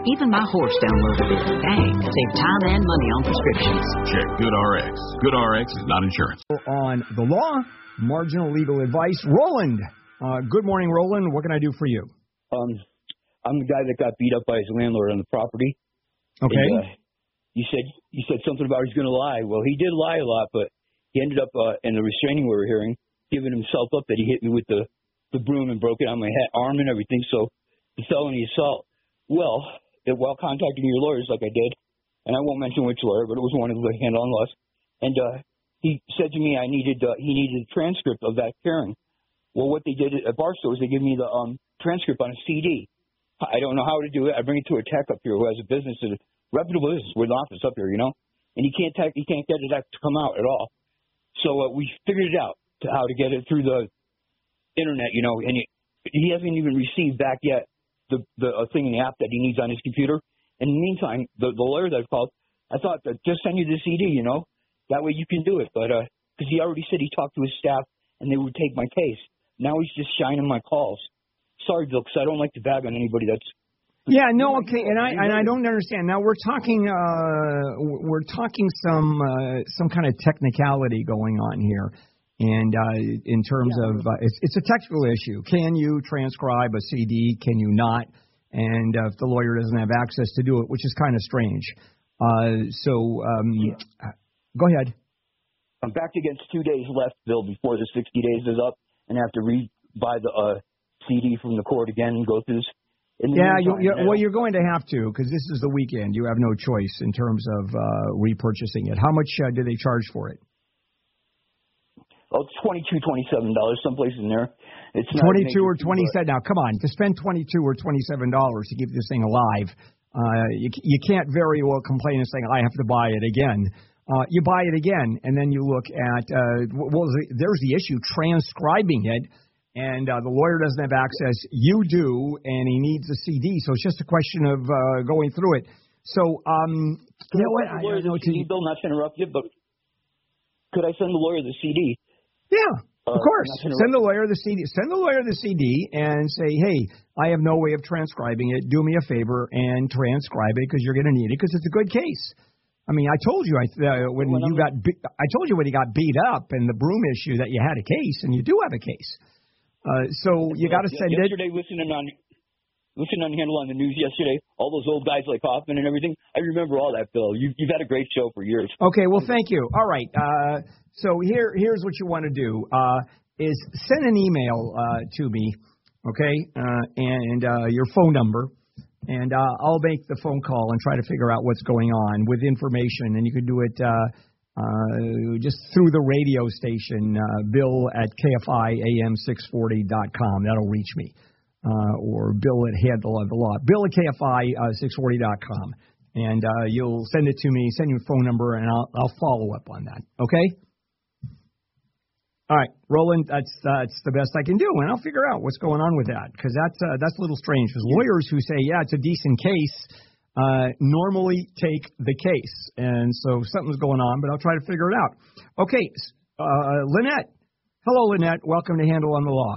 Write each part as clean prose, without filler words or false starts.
Even my horse downloaded it. Dang, save time and money on prescriptions. Check GoodRx. GoodRx is not insurance. On the law, marginal legal advice. Roland. Good morning, Roland. What can I do for you? I'm the guy that got beat up by his landlord on the property. Okay. And, you said something about he's going to lie. Well, he did lie a lot, but he ended up in the restraining order hearing, giving himself up that he hit me with the broom and broke it on my arm and everything. So the felony assault. Well, while contacting your lawyers like I did, and I won't mention which lawyer, but it was one of the handle on laws, and he said to me he needed a transcript of that hearing. Well, what they did at Barstow is they gave me the transcript on a CD. I don't know how to do it. I bring it to a tech up here who has a business, a reputable business with an office up here, and he can't get it to come out at all. So we figured it out how to get it through the internet, and he hasn't even received back yet the thing in the app that he needs on his computer. In the meantime, the lawyer that I've called, I thought that just send you the CD, that way you can do it. But because he already said he talked to his staff and they would take my case. Now he's just shining my calls. Sorry, Bill, because I don't like to bag on anybody that's. Yeah, no, okay, and I don't understand. Now we're talking some kind of technicality going on here, and in terms of it's a technical issue. Can you transcribe a CD? Can you not? And if the lawyer doesn't have access to do it, which is kind of strange. Go ahead. I'm back against 2 days left, Bill, before the 60 days is up, and I have to buy the CD from the court again and go through this. Well, you're going to have to, because this is the weekend. You have no choice in terms of repurchasing it. How much do they charge for it? Oh, it's $27, someplace in there. It's not $22 or $27. Now, come on, to spend $22 or $27 to keep this thing alive, you can't very well complain and saying, I have to buy it again. You buy it again, and then you look at, there's the issue, transcribing it. And the lawyer doesn't have access. You do, and he needs a CD. So it's just a question of going through it. So, you know what? I don't know. Bill, not to interrupt you, but could I send the lawyer the CD? Yeah, of course. Send the lawyer the CD. Send the lawyer the CD and say, hey, I have no way of transcribing it. Do me a favor and transcribe it because you're going to need it because it's a good case. I mean, I told you I told you when he got beat up and the broom issue that you had a case, and you do have a case. So you got to send it. Yesterday, listening on Handle on the news yesterday, all those old guys like Hoffman and everything. I remember all that, Bill. You've had a great show for years. Okay, well, thank you. All right. So here's what you want to do is send an email to me, okay, and your phone number, and I'll make the phone call and try to figure out what's going on with information, and you can do it just through the radio station, Bill at KFIAM640.com. That'll reach me. Or Bill at Handle on the Law. Bill at KFI640.com. And you'll send it to me, send your phone number, and I'll follow up on that. Okay? All right, Roland, that's the best I can do, and I'll figure out what's going on with that, because that's a little strange. Because lawyers who say, yeah, it's a decent case, normally take the case. And so something's going on, but I'll try to figure it out. Okay, Lynette. Hello, Lynette. Welcome to Handle on the Law.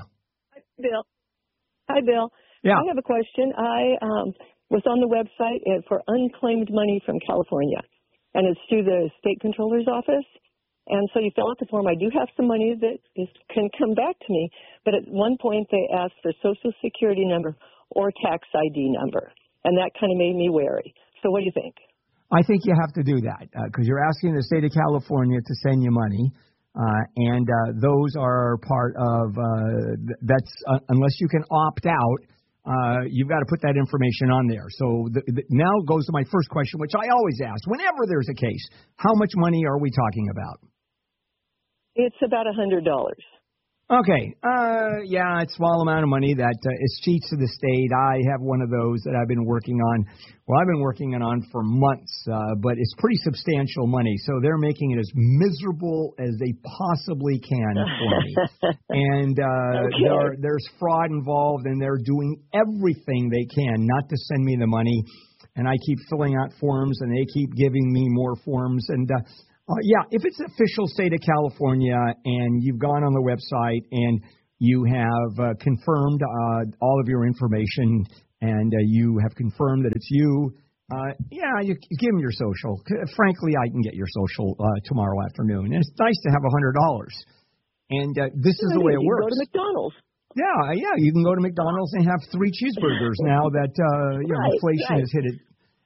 Hi, Bill. Yeah. I have a question. I was on the website for unclaimed money from California, and it's through the state controller's office. And so you fill out the form. I do have some money that can come back to me, but at one point they asked for Social Security number or tax ID number. And that kind of made me wary. So what do you think? I think you have to do that because you're asking the state of California to send you money, and those are part of that's unless you can opt out, you've got to put that information on there. So now goes to my first question, which I always ask whenever there's a case: how much money are we talking about? It's about $100. Okay. Yeah, it's a small amount of money that is cheats to the state. I have one of those that I've been working on. Well, I've been working on for months, but it's pretty substantial money. So they're making it as miserable as they possibly can for me. And there's fraud involved, and they're doing everything they can not to send me the money. And I keep filling out forms, and they keep giving me more forms. And yeah, if it's official state of California and you've gone on the website and you have confirmed all of your information and you have confirmed that it's you, you give them your social. Frankly, I can get your social tomorrow afternoon, and it's nice to have $100. And this is the way it works. Go to McDonald's. Yeah, you can go to McDonald's and have 3 cheeseburgers now that inflation has hit it.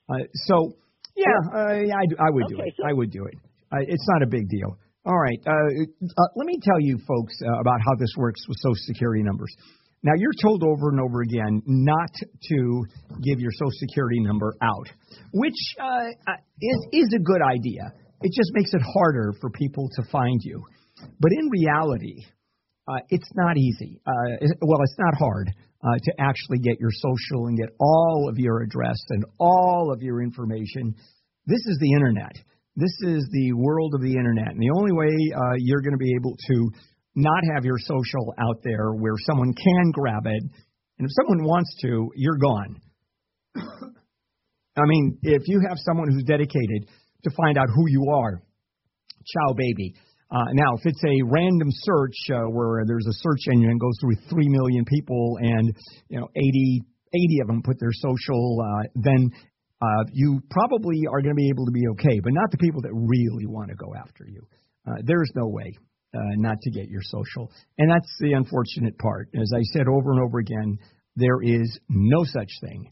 I would do it. I would do it. It's not a big deal. All right. Let me tell you, folks, about how this works with Social Security numbers. Now, you're told over and over again not to give your Social Security number out, which is a good idea. It just makes it harder for people to find you. But in reality, it's not easy. It's not hard to actually get your social and get all of your address and all of your information. This is the Internet. This is the world of the Internet. And the only way you're going to be able to not have your social out there where someone can grab it, and if someone wants to, you're gone. I mean, if you have someone who's dedicated to find out who you are, ciao, baby. Now, if it's a random search where there's a search engine and goes through 3 million people and 80 of them put their social, then you probably are going to be able to be okay, but not the people that really want to go after you. There's no way not to get your social, and that's the unfortunate part. As I said over and over again, there is no such thing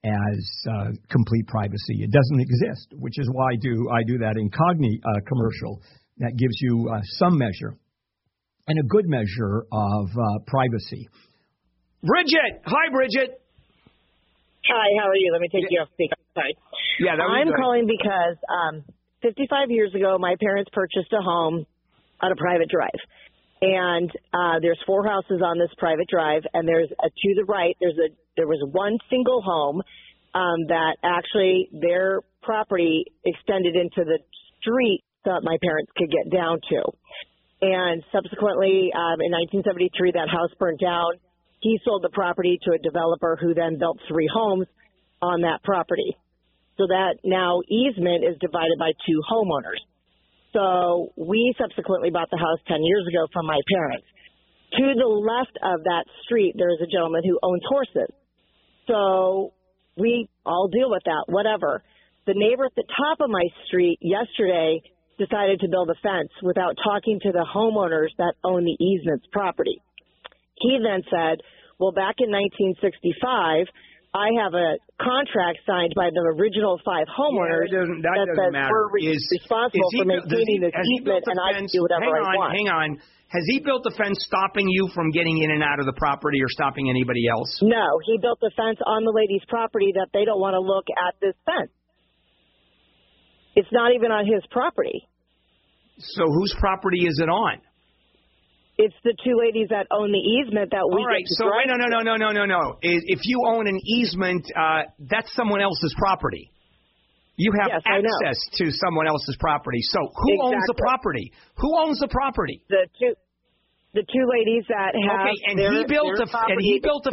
as complete privacy. It doesn't exist, which is why I do that Incogni commercial. That gives you some measure and a good measure of privacy. Bridget! Hi, Bridget! Hi, how are you? Let me take you off speaker. Sorry. Yeah, I'm calling because 55 years ago, my parents purchased a home on a private drive. And there's 4 houses on this private drive, and there's to the right, there was one single home that actually their property extended into the street that my parents could get down to. And subsequently, in 1973, that house burned down. He sold the property to a developer who then built 3 homes on that property. So that now easement is divided by 2 homeowners. So we subsequently bought the house 10 years ago from my parents. To the left of that street, there is a gentleman who owns horses. So we all deal with that, whatever. The neighbor at the top of my street yesterday decided to build a fence without talking to the homeowners that own the easement's property. He then said, well, back in 1965, I have a contract signed by the original 5 homeowners that says we're responsible for maintaining this easement, and I can do whatever I want. Hang on. Has he built the fence stopping you from getting in and out of the property or stopping anybody else? No, he built the fence on the lady's property that they don't want to look at this fence. It's not even on his property. So whose property is it on? It's the 2 ladies that own the easement that we get to drive. No. If you own an easement, that's someone else's property. You have access to someone else's property. So who owns the property? Who owns the property? The two ladies that have. Okay, and he built a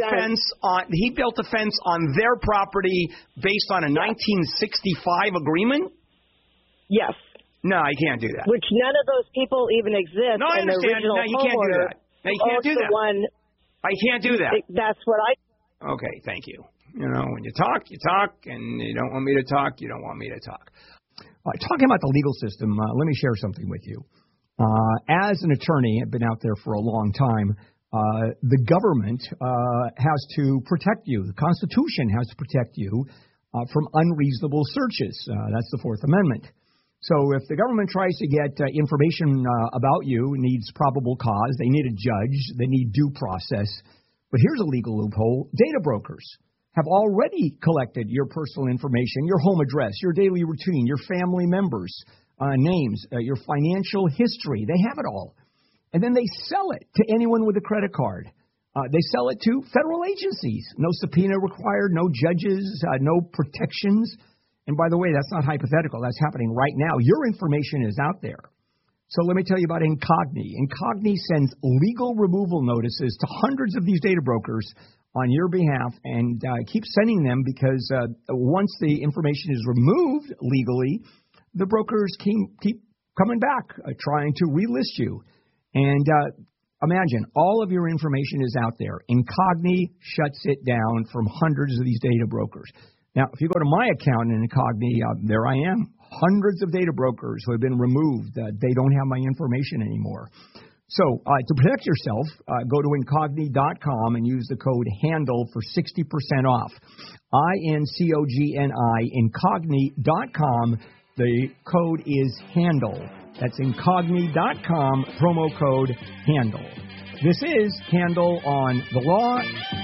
fence on their property based on a 1965 agreement? Yes. No, I can't do that. Which none of those people even exist. No, I understand. No, you can't do that. No, you can't do that. I can't do that. That's what I... Okay, thank you. When you talk, and you don't want me to talk, you don't want me to talk. Talking about the legal system, let me share something with you. As an attorney, I've been out there for a long time, the government has to protect you. The Constitution has to protect you from unreasonable searches. That's the Fourth Amendment. So if the government tries to get information about you, needs probable cause, they need a judge, they need due process. But here's a legal loophole. Data brokers have already collected your personal information, your home address, your daily routine, your family members' names, your financial history. They have it all. And then they sell it to anyone with a credit card. They sell it to federal agencies. No subpoena required, no judges, no protections. And by the way, that's not hypothetical. That's happening right now. Your information is out there. So let me tell you about Incogni. Incogni sends legal removal notices to hundreds of these data brokers on your behalf and keep sending them because once the information is removed legally, the brokers keep coming back, trying to relist you. And imagine, all of your information is out there. Incogni shuts it down from hundreds of these data brokers. Now, if you go to my account in Incogni, there I am. Hundreds of data brokers who have been removed. They don't have my information anymore. So to protect yourself, go to Incogni.com and use the code HANDLE for 60% off. INCOGNI, Incogni.com. The code is HANDLE. That's Incogni.com, promo code HANDLE. This is Handle on the Law.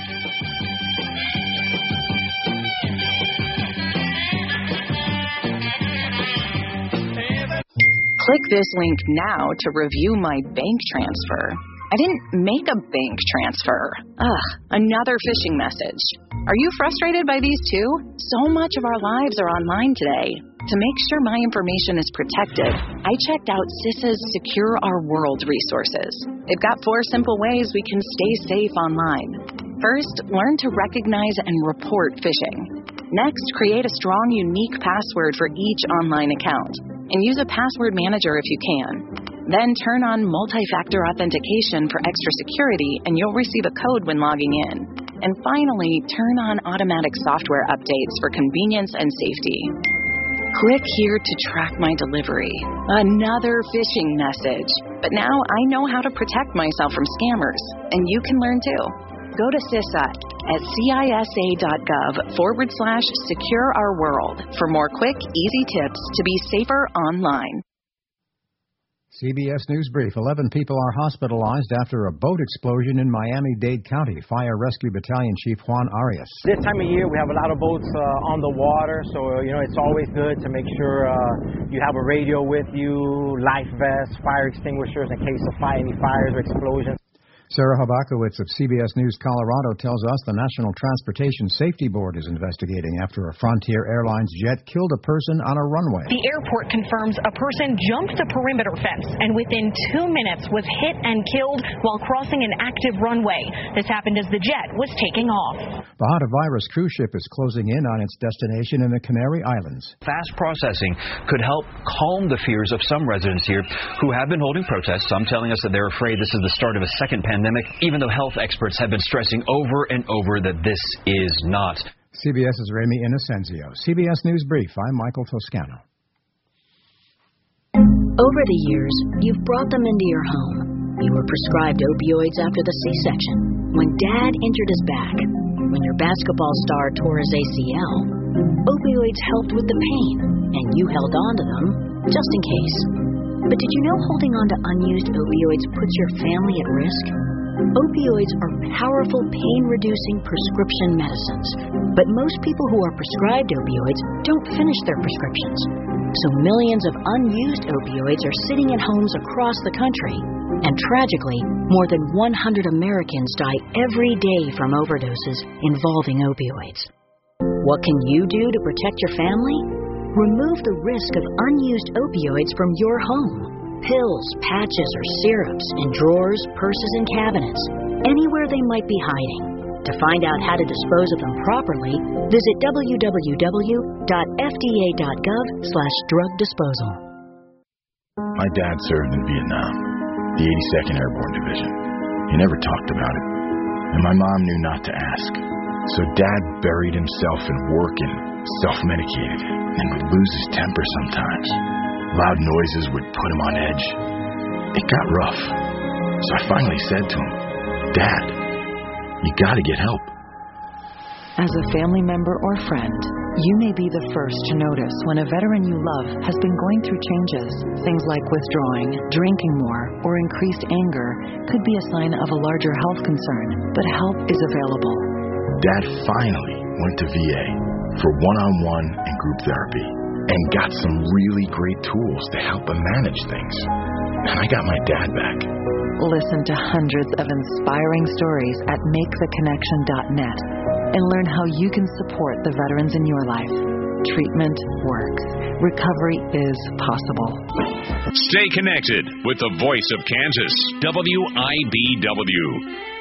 Click this link now to review my bank transfer. I didn't make a bank transfer. Ugh, another phishing message. Are you frustrated by these too? So much of our lives are online today. To make sure my information is protected, I checked out CISA's Secure Our World resources. They've got 4 simple ways we can stay safe online. First, learn to recognize and report phishing. Next, create a strong, unique password for each online account, and use a password manager if you can. Then turn on multi-factor authentication for extra security, and you'll receive a code when logging in. And finally, turn on automatic software updates for convenience and safety. Click here to track my delivery. Another phishing message. But now I know how to protect myself from scammers, and you can learn too. Go to CISA at CISA.gov/Secure Our World for more quick, easy tips to be safer online. CBS News Brief. 11 people are hospitalized after a boat explosion in Miami-Dade County. Fire Rescue Battalion Chief Juan Arias. This time of year, we have a lot of boats on the water, so, it's always good to make sure you have a radio with you, life vests, fire extinguishers in case of any fires or explosions. Sarah Habakowitz of CBS News Colorado tells us the National Transportation Safety Board is investigating after a Frontier Airlines jet killed a person on a runway. The airport confirms a person jumped the perimeter fence and within 2 minutes was hit and killed while crossing an active runway. This happened as the jet was taking off. Bahata Virus cruise ship is closing in on its destination in the Canary Islands. Fast processing could help calm the fears of some residents here who have been holding protests, some telling us that they're afraid this is the start of a second pandemic, even though health experts have been stressing over and over that this is not. CBS's Remy Inocencio. CBS News Brief. I'm Michael Toscano. Over the years, you've brought them into your home. You were prescribed opioids after the C-section, when Dad injured his back, when your basketball star tore his ACL. Opioids helped with the pain, and you held on to them just in case. But did you know holding on to unused opioids puts your family at risk? Opioids are powerful pain-reducing prescription medicines, but most people who are prescribed opioids don't finish their prescriptions. So millions of unused opioids are sitting in homes across the country, and tragically, more than 100 Americans die every day from overdoses involving opioids. What can you do to protect your family? Remove the risk of unused opioids from your home. Pills, patches, or syrups in drawers, purses, and cabinets, anywhere they might be hiding. To find out how to dispose of them properly, visit www.fda.gov/drug disposal. My dad served in Vietnam, the 82nd Airborne Division. He never talked about it, and my mom knew not to ask. So Dad buried himself in work and self-medicated, and would lose his temper sometimes. Loud noises would put him on edge. It got rough. So I finally said to him, Dad, you gotta get help. As a family member or friend, you may be the first to notice when a veteran you love has been going through changes. Things like withdrawing, drinking more, or increased anger could be a sign of a larger health concern, but help is available. Dad finally went to VA for one-on-one and group therapy and got some really great tools to help him manage things. And I got my dad back. Listen to hundreds of inspiring stories at MakeTheConnection.net and learn how you can support the veterans in your life. Treatment works. Recovery is possible. Stay connected with the voice of Kansas, WIBW.